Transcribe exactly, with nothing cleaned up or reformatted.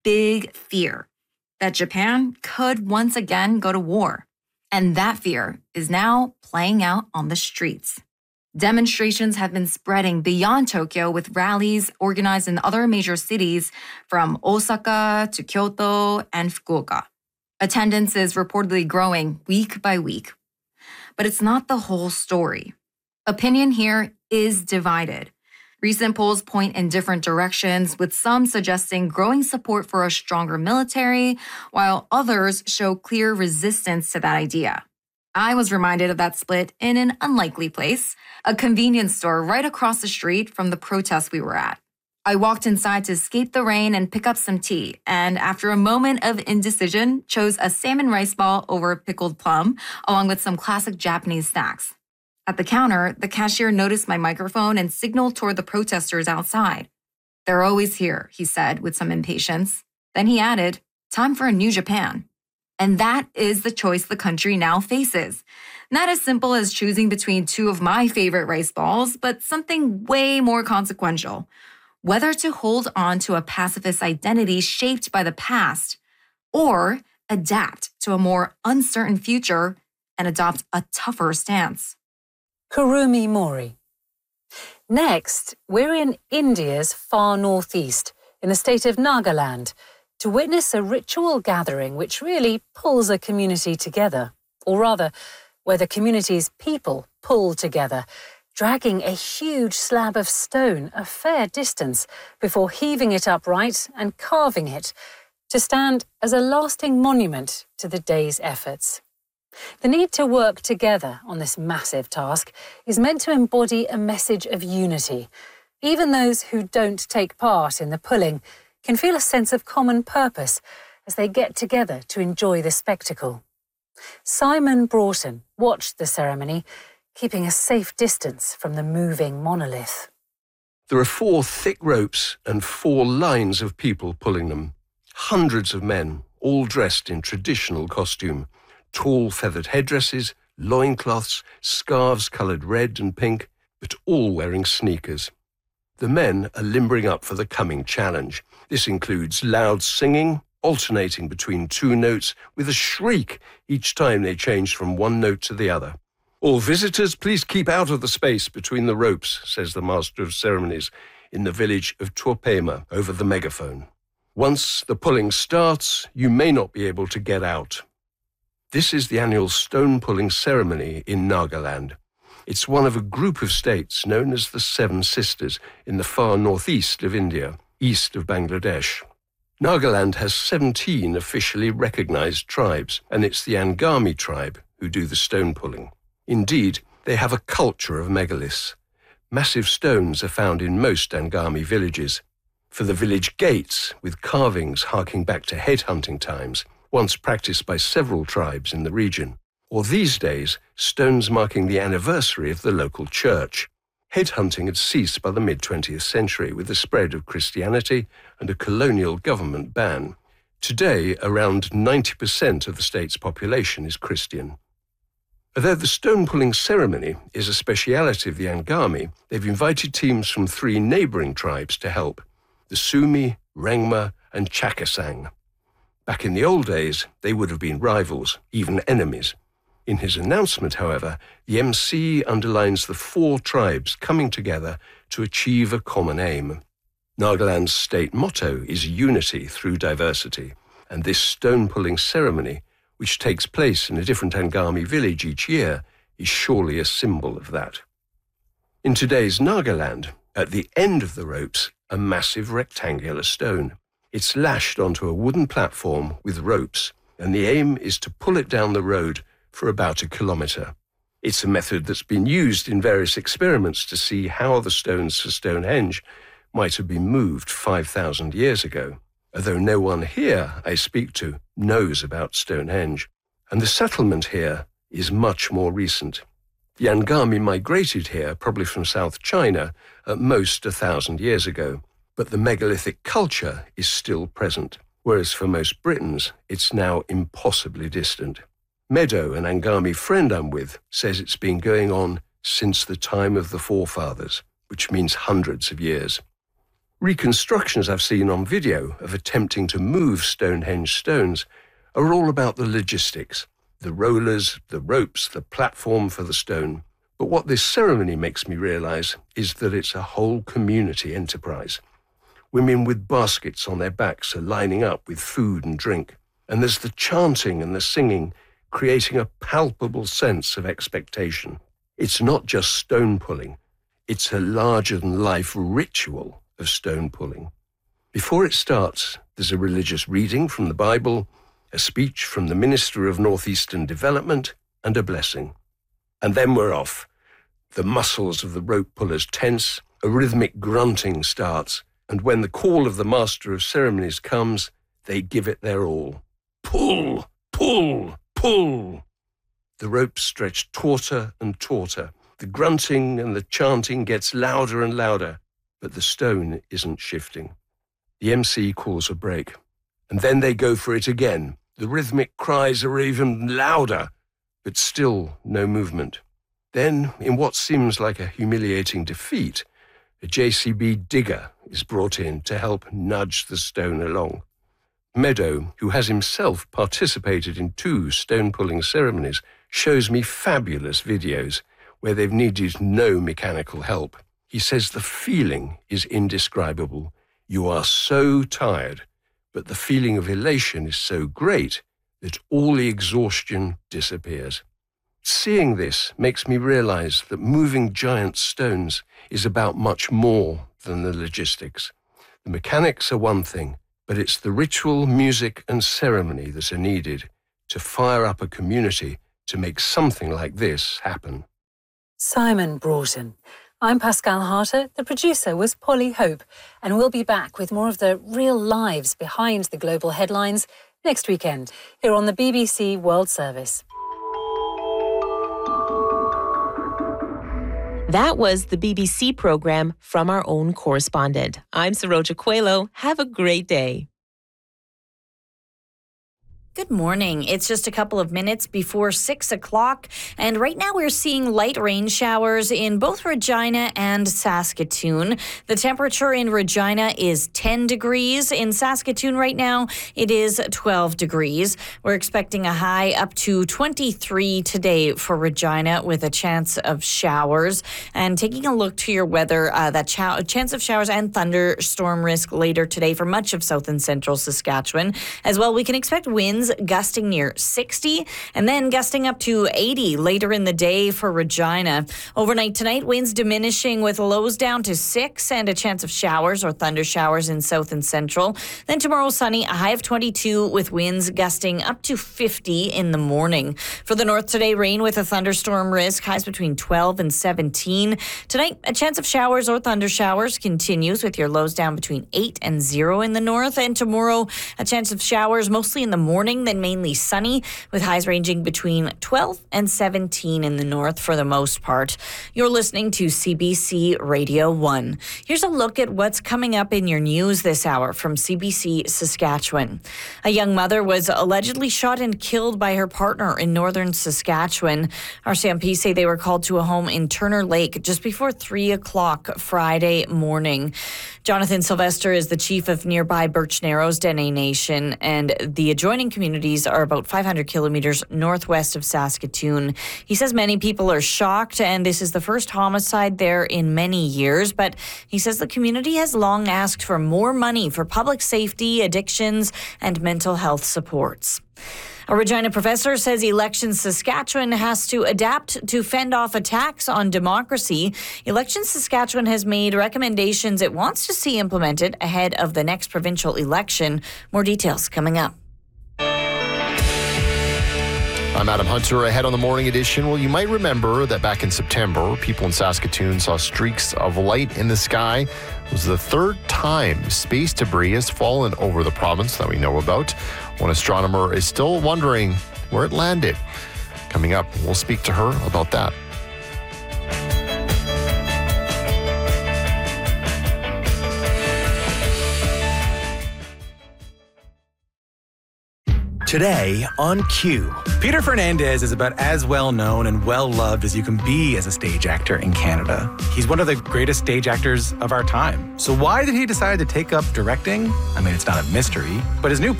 big fear that Japan could once again go to war. And that fear is now playing out on the streets. Demonstrations have been spreading beyond Tokyo with rallies organized in other major cities from Osaka to Kyoto and Fukuoka. Attendance is reportedly growing week by week. But it's not the whole story. Opinion here is divided. Recent polls point in different directions, with some suggesting growing support for a stronger military, while others show clear resistance to that idea. I was reminded of that split in an unlikely place, a convenience store right across the street from the protest we were at. I walked inside to escape the rain and pick up some tea, and after a moment of indecision, chose a salmon rice ball over pickled plum, along with some classic Japanese snacks. At the counter, the cashier noticed my microphone and signaled toward the protesters outside. "They're always here," he said with some impatience. Then he added, "Time for a new Japan." And that is the choice the country now faces. Not as simple as choosing between two of my favorite rice balls, but something way more consequential. Whether to hold on to a pacifist identity shaped by the past, or adapt to a more uncertain future and adopt a tougher stance. Kurumi Mori. Next, we're in India's far northeast, in the state of Nagaland, to witness a ritual gathering which really pulls a community together, or rather, where the community's people pull together, dragging a huge slab of stone a fair distance before heaving it upright and carving it to stand as a lasting monument to the day's efforts. The need to work together on this massive task is meant to embody a message of unity. Even those who don't take part in the pulling can feel a sense of common purpose as they get together to enjoy the spectacle. Simon Broughton watched the ceremony, keeping a safe distance from the moving monolith. There are four thick ropes and four lines of people pulling them. Hundreds of men, all dressed in traditional costume. Tall feathered headdresses, loincloths, scarves coloured red and pink, but all wearing sneakers. The men are limbering up for the coming challenge. This includes loud singing, alternating between two notes with a shriek each time they change from one note to the other. "All visitors, please keep out of the space between the ropes," says the Master of Ceremonies in the village of Tuopema over the megaphone. "Once the pulling starts, you may not be able to get out." This is the annual stone-pulling ceremony in Nagaland. It's one of a group of states known as the Seven Sisters in the far northeast of India, east of Bangladesh. Nagaland has seventeen officially recognized tribes, and it's the Angami tribe who do the stone-pulling. Indeed, they have a culture of megaliths. Massive stones are found in most Angami villages. For the village gates, with carvings harking back to headhunting times, once practiced by several tribes in the region, or these days, stones marking the anniversary of the local church. Headhunting had ceased by the mid-twentieth century with the spread of Christianity and a colonial government ban. Today, around ninety percent of the state's population is Christian. Although the stone-pulling ceremony is a speciality of the Angami, they've invited teams from three neighbouring tribes to help, the Sumi, Rengma and Chakasang. Back in the old days, they would have been rivals, even enemies. In his announcement, however, the M C underlines the four tribes coming together to achieve a common aim. Nagaland's state motto is unity through diversity, and this stone-pulling ceremony, which takes place in a different Angami village each year, is surely a symbol of that. In today's Nagaland, at the end of the ropes, a massive rectangular stone. It's lashed onto a wooden platform with ropes, and the aim is to pull it down the road for about a kilometre. It's a method that's been used in various experiments to see how the stones for Stonehenge might have been moved five thousand years ago, although no one here I speak to knows about Stonehenge. And the settlement here is much more recent. The Angami migrated here, probably from South China, at most a thousand years ago, but the megalithic culture is still present, whereas for most Britons, it's now impossibly distant. Meadow, an Angami friend I'm with, says it's been going on since the time of the forefathers, which means hundreds of years. Reconstructions I've seen on video of attempting to move Stonehenge stones are all about the logistics, the rollers, the ropes, the platform for the stone. But what this ceremony makes me realise is that it's a whole community enterprise. Women with baskets on their backs are lining up with food and drink, and there's the chanting and the singing, creating a palpable sense of expectation. It's not just stone pulling, it's a larger-than-life ritual of stone pulling. Before it starts, there's a religious reading from the Bible, a speech from the Minister of Northeastern Development, and a blessing. And then we're off. The muscles of the rope pullers tense, a rhythmic grunting starts, and when the call of the Master of Ceremonies comes, they give it their all. Pull, pull, pull. The ropes stretch tauter and tauter. The grunting and the chanting gets louder and louder, but the stone isn't shifting. The M C calls a break, and then they go for it again. The rhythmic cries are even louder, but still no movement. Then, in what seems like a humiliating defeat, a J C B digger is brought in to help nudge the stone along. Meadow, who has himself participated in two stone-pulling ceremonies, shows me fabulous videos where they've needed no mechanical help. He says the feeling is indescribable. You are so tired, but the feeling of elation is so great that all the exhaustion disappears. Seeing this makes me realize that moving giant stones is about much more than the logistics. The mechanics are one thing, but it's the ritual, music, and ceremony that are needed to fire up a community to make something like this happen. Simon Broughton. I'm Pascal Harter. The producer was Polly Hope, and we'll be back with more of the real lives behind the global headlines next weekend here on the B B C World Service. That was the B B C programme from our own correspondent. I'm Saroja Coelho. Have a great day. Good morning. It's just a couple of minutes before six o'clock, and right now we're seeing light rain showers in both Regina and Saskatoon. The temperature in Regina is ten degrees. In Saskatoon right now, it is twelve degrees. We're expecting a high up to twenty-three today for Regina with a chance of showers. And taking a look to your weather, uh, that ch- chance of showers and thunderstorm risk later today for much of south and central Saskatchewan. As well, we can expect winds gusting near sixty and then gusting up to eighty later in the day for Regina. Overnight tonight, winds diminishing with lows down to six and a chance of showers or thunder showers in south and central. Then tomorrow, sunny, a high of twenty-two with winds gusting up to fifty in the morning. For the north today, rain with a thunderstorm risk, highs between twelve and seventeen. Tonight, a chance of showers or thunder showers continues with your lows down between eight and zero in the north. And tomorrow, a chance of showers mostly in the morning, then mainly sunny with highs ranging between twelve and seventeen in the north for the most part. You're listening to C B C Radio one. Here's a look at what's coming up in your news this hour from C B C Saskatchewan. A young mother was allegedly shot and killed by her partner in northern Saskatchewan. R C M P say they were called to a home in Turner Lake just before three o'clock Friday morning. Jonathan Sylvester is the chief of nearby Birch Narrows Dene Nation, and the adjoining communities are about five hundred kilometers northwest of Saskatoon. He says many people are shocked, and this is the first homicide there in many years, but he says the community has long asked for more money for public safety, addictions, and mental health supports. A Regina professor says Elections Saskatchewan has to adapt to fend off attacks on democracy. Elections Saskatchewan has made recommendations it wants to see implemented ahead of the next provincial election. More details coming up. I'm Adam Hunter. Ahead on the morning edition. Well, you might remember that back in September, people in Saskatoon saw streaks of light in the sky. It was the third time space debris has fallen over the province that we know about. One astronomer is still wondering where it landed. Coming up, we'll speak to her about that. Today on Q. Peter Fernandez is about as well known and well loved as you can be as a stage actor in Canada. He's one of the greatest stage actors of our time. So why did he decide to take up directing? I mean, it's not a mystery, but his new